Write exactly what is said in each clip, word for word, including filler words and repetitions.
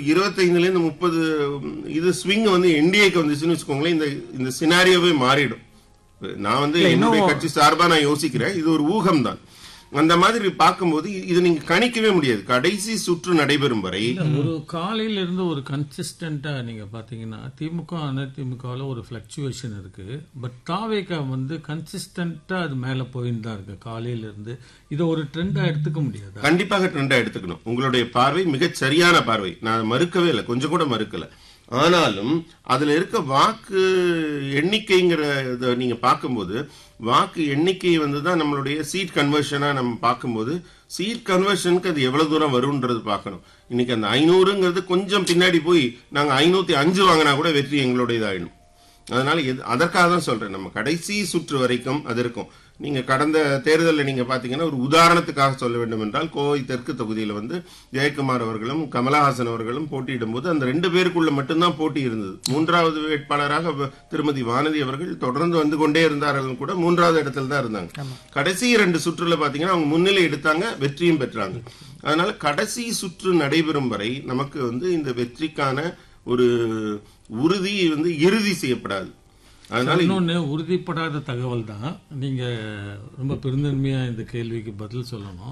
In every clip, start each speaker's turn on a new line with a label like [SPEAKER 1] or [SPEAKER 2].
[SPEAKER 1] இருபத்தைந்துல இருந்து முப்பது இது ஸ்விங் வந்து என்டிஏக்கு வந்துச்சுன்னு வச்சுக்கோங்களேன், இந்த இந்த சினாரியோவே மாறிடும். நான் வந்து என்னுடைய கட்சி சார்பா நான் யோசிக்கிறேன், இது ஒரு ஊகம் தான். அந்த மாதிரி பார்க்கும்போது இது நீங்க கணிக்கவே முடியாது. கடைசி சுற்று நடைபெறும் வரை
[SPEAKER 2] ஒரு காலையில இருந்து ஒரு கன்சிஸ்டன்டா நீங்க பாத்தீங்கன்னா திமுக அதிமுகவில் ஒரு பிளக்சுவேஷன் இருக்கு. பட் தாவேகா வந்து கன்சிஸ்டன்டா அது மேல போயின்னு தான் இருக்கு காலையில இருந்து. இதை ஒரு ட்ரெண்டா எடுத்துக்க முடியாது.
[SPEAKER 1] கண்டிப்பாக ட்ரெண்டா எடுத்துக்கணும். உங்களுடைய பார்வை மிகச் சரியான பார்வை, நான் மறுக்கவே இல்லை, கொஞ்சம் கூட மறுக்கல. ஆனாலும் அதுல இருக்க வாக்கு எண்ணிக்கைங்கிற நீங்க பார்க்கும்போது வாக்கு எண்ணிக்கை வந்துதான் நம்மளுடைய சீட் கன்வர்ஷனா நம்ம பார்க்கும்போது சீட் கன்வர்ஷனுக்கு அது எவ்வளவு தூரம் வரும்ன்றது பார்க்கணும். இன்னைக்கு அந்த ஐநூறுங்கிறது கொஞ்சம் பின்னாடி போய் நாங்க ஐநூத்தி அஞ்சு வாங்கினா கூட வெற்றி எங்களுடையதாயிடும். அதனால அதற்காக தான் சொல்றேன், நம்ம கடைசி சுற்று வரைக்கும் அது இருக்கும். நீங்க கடந்த தேர்தலில் நீங்க பாத்தீங்கன்னா ஒரு உதாரணத்துக்காக சொல்ல வேண்டும் என்றால், கோவை தெற்கு தொகுதியில் வந்து ஜெயக்குமார் அவர்களும் கமலஹாசன் அவர்களும் போட்டியிடும் போது அந்த ரெண்டு பேருக்குள்ள மட்டும்தான் போட்டி இருந்தது. மூன்றாவது வேட்பாளராக திருமதி வானதி அவர்கள் தொடர்ந்து வந்து கொண்டே இருந்தார்கள், கூட மூன்றாவது இடத்துல தான் இருந்தாங்க. கடைசி ரெண்டு சுற்றுல பாத்தீங்கன்னா அவங்க முன்னிலை எடுத்தாங்க, வெற்றியும் பெற்றாங்க. அதனால கடைசி சுற்று நடைபெறும் வரை நமக்கு வந்து இந்த வெற்றிக்கான ஒரு உறுதி வந்து இறுதி செய்யப்படாது.
[SPEAKER 2] அதனால இன்னொன்னு உறுதிப்படாத தகவல் தான். நீங்க ரொம்ப பெருந்தன்மையா இந்த கேள்விக்கு பதில் சொல்லணும்.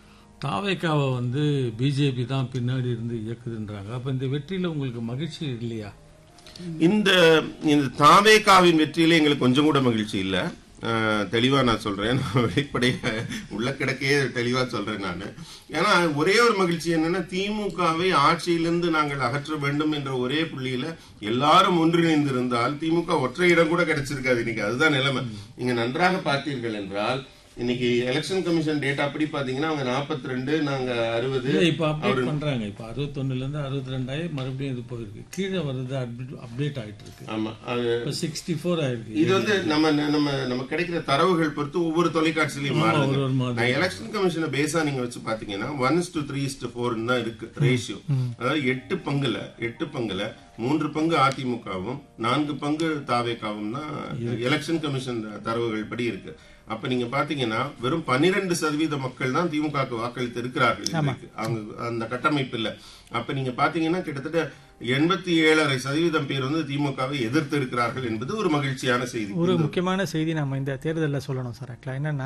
[SPEAKER 2] தாவேகாவை வந்து பிஜேபி தான் பின்னாடி இருந்து இயக்குதுன்றாங்க. அப்ப இந்த வெற்றியில உங்களுக்கு மகிழ்ச்சி இல்லையா?
[SPEAKER 1] இந்த இந்த தாவேகாவின் வெற்றியில எங்களுக்கு கொஞ்சம் கூட மகிழ்ச்சி இல்ல. தெளிவா நான் சொல்றேன், வெளிப்படைய உள்ள கிடக்கையே தெளிவா சொல்றேன் நான். ஏன்னா ஒரே ஒரு மகிழ்ச்சி என்னன்னா, திமுகவை ஆட்சியிலிருந்து நாங்கள் அகற்ற வேண்டும் என்ற ஒரே புள்ளியில எல்லாரும் ஒன்றிணைந்து இருந்தால் திமுக ஒற்றை இடம் கூட கிடைச்சிருக்காது இன்னைக்கு. அதுதான் நிலைமை. நீங்க நன்றாக பார்த்தீர்கள் என்றால் இன்னைக்கு எலெக்ஷன் கமிஷன் டேட்டா அப்படி பாத்தீங்கன்னா அவங்க நாற்பத்தி ரெண்டு நாங்க அறுபது
[SPEAKER 2] இப்ப அப்டேட் பண்றாங்க. இப்ப அறுபத்தி ஒண்ணுல இருந்து அறுபத்தி ரெண்டாயி மறுபடியும் இது போயிருக்கு, கீழே வருது, அப்டேட் ஆயிட்டு இருக்கு.
[SPEAKER 1] ஆமா,
[SPEAKER 2] சிக்ஸ்டி போர் ஆயிருக்கு.
[SPEAKER 1] இது வந்து நம்ம நம்ம நம்ம கிடைக்கிற தரவுகள் பொறுத்து ஒவ்வொரு தொலைக்காட்சியிலையும் மாறுது. எலெக்ஷன் கமிஷனை பேஸா நீங்க வச்சு பாத்தீங்கன்னா one is to three is to four தான் இருக்கு ரேஷியோ. அதாவது எட்டு பங்குல எட்டு பங்குல மூன்று பங்கு அதிமுகவும் நான்கு பங்கு தாவேகாவும் தான் எலெக்ஷன் கமிஷன் தரவுகள் படி இருக்கு. அப்ப நீங்க பாத்தீங்கன்னா வெறும் பன்னிரண்டு சதவீத மக்கள் தான் திமுக வாக்களித்து இருக்கிறார்கள். அவங்க அந்த கட்டமைப்பு இல்ல. அப்ப நீங்க பாத்தீங்கன்னா கிட்டத்தட்ட எண்பத்தி ஏழரை சதவீதம் பேர் வந்து திமுகவை எதிர்த்து இருக்கிறார்கள் என்பது ஒரு மகிழ்ச்சியான செய்தி.
[SPEAKER 3] ஒரு முக்கியமான செய்தி நம்ம இந்த தேர்தலில் சொல்லணும் சார். என்னன்னா,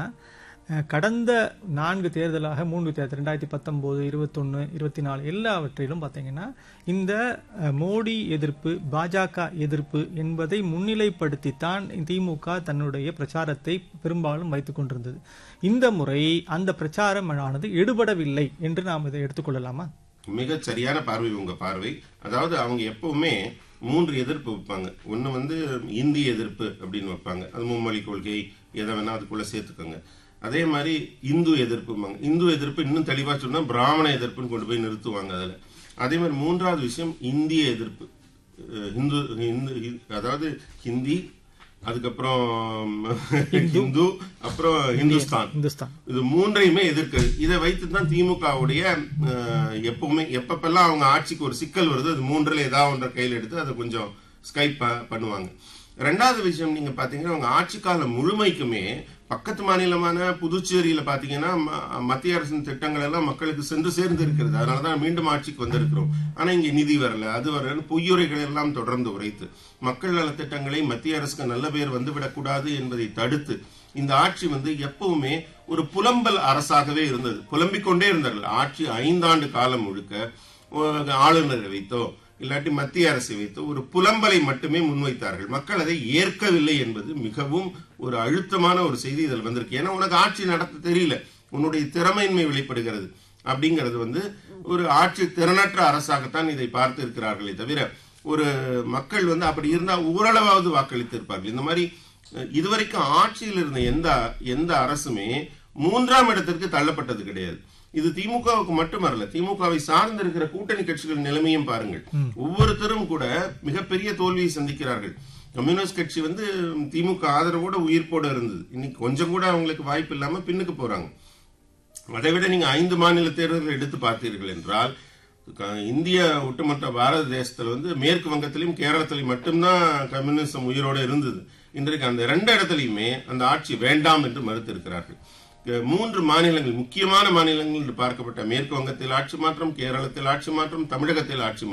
[SPEAKER 3] கடந்த நான்கு தேர்தலாக மூன்று தேர்தல் ரெண்டாயிரத்தி பத்தொன்பது இருபத்தொன்னு இருபத்தி நாலு எல்லாவற்றிலும் பார்த்தீங்கன்னா இந்த மோடி எதிர்ப்பு பாஜக எதிர்ப்பு என்பதை முன்னிலைப்படுத்தித்தான் திமுக தன்னுடைய பிரச்சாரத்தை பெரும்பாலும் வைத்துக் கொண்டிருந்தது. இந்த முறை அந்த பிரச்சாரம் ஆனது எடுபடவில்லை என்று நாம் இதை எடுத்துக்கொள்ளலாமா?
[SPEAKER 1] மிக சரியான பார்வை உங்க பார்வை. அதாவது அவங்க எப்பவுமே மூன்று எதிர்ப்பு வைப்பாங்க. ஒன்னு வந்து இந்திய எதிர்ப்பு அப்படின்னு வைப்பாங்க, அது மும்மொழி கொள்கை எதை வேணா அதுக்குள்ள சேர்த்துக்கோங்க. அதே மாதிரி இந்து எதிர்ப்புமாங்க. இந்து எதிர்ப்பு இன்னும் தெளிவா சொன்னா பிராமண எதிர்ப்புன்னு கொண்டு போய் நிறுத்துவாங்க அதுல. அதே மாதிரி மூன்றாவது விஷயம் இந்திய எதிர்ப்பு. இந்து அதாவது ஹிந்தி, அதுக்கப்புறம் இந்து, அப்புறம் ஹிந்துஸ்தான். இது மூன்றையுமே எதிர்க்கிறது. இதை வைத்து தான் திமுகவுடைய எப்பவுமே எப்பப்பெல்லாம் அவங்க ஆட்சிக்கு ஒரு சிக்கல் வருது, அது மூன்றுல ஏதாவது ஒன்றை கையில் எடுத்து அதை கொஞ்சம் ஸ்கைப் பண்ணுவாங்க. ரெண்டாவது விஷயம் நீங்க பாத்தீங்கன்னா அவங்க ஆட்சி காலம் முழுமைக்குமே பக்கத்து மாநிலமான புதுச்சேரியில பாத்தீங்கன்னா மத்திய அரசின் திட்டங்கள் எல்லாம் மக்களுக்கு சென்று சேர்ந்து இருக்கிறது. அதனாலதான் மீண்டும் ஆட்சிக்கு வந்திருக்கிறோம். ஆனா இங்க நிதி வரல, அது வரல, பொய்யுரைகள் எல்லாம் தொடர்ந்து உரைத்து மக்கள் நல திட்டங்களை மத்திய அரசுக்கு நல்ல பேர் வந்துவிடக் கூடாது என்பதை தடுத்து இந்த ஆட்சி வந்து எப்பவுமே ஒரு புலம்பல் அரசாகவே இருந்தது. புலம்பிக் கொண்டே இருந்தார்கள். ஆட்சி ஐந்தாண்டு காலம் முழுக்க ஆளுநரை வைத்தோ இல்லாட்டி மத்திய அரசை வைத்து ஒரு புலம்பலை மட்டுமே முன்வைத்தார்கள். மக்கள் அதை ஏற்கவில்லை என்பது மிகவும் ஒரு அழுத்தமான ஒரு செய்தி இதில் வந்திருக்கு. ஏன்னா உனக்கு ஆட்சி நடத்த தெரியல, உன்னுடைய திறமையின்மை வெளிப்படுகிறது அப்படிங்கிறது வந்து ஒரு ஆட்சி திறனற்ற அரசாகத்தான் இதை பார்த்து இருக்கிறார்களே தவிர ஒரு மக்கள் வந்து அப்படி இருந்தா ஓரளவாவது வாக்களித்து இருப்பார்கள். இந்த மாதிரி இதுவரைக்கும் ஆட்சியில் இருந்த எந்த எந்த அரசுமே மூன்றாம் இடத்திற்கு தள்ளப்பட்டது கிடையாது. இது திமுகவுக்கு மட்டுமல்ல, திமுகவை சார்ந்து இருக்கிற கூட்டணி கட்சிகள் நிலைமையும் பாருங்கள். ஒவ்வொருத்தரும் கூட மிகப்பெரிய தோல்வியை சந்திக்கிறார்கள். கம்யூனிஸ்ட் கட்சி வந்து திமுக ஆதரவோட உயிர்ப்போட இருந்தது. இன்னைக்கு கொஞ்சம் கூட அவங்களுக்கு வாய்ப்பு இல்லாம பின்னுக்கு போறாங்க. அதை விட நீங்க ஐந்து மாநில தேர்தல்கள் எடுத்து பார்த்தீர்கள் என்றால் இந்திய ஒட்டுமொத்த பாரத தேசத்துல வந்து மேற்கு வங்கத்திலும் கேரளத்திலும் மட்டும்தான் கம்யூனிசம் உயிரோட இருந்தது. இன்றைக்கு அந்த இரண்டு இடத்துலையுமே அந்த ஆட்சி வேண்டாம் என்று மறுத்து இருக்கிறார்கள். மூன்று மாநிலங்கள் முக்கியமான மாநிலங்கள் என்று பார்க்கப்பட்ட மேற்கு வங்கத்தில் ஆட்சி மாற்றம், கேரளத்தில் ஆட்சி மாற்றம், தமிழகத்தில் ஆட்சி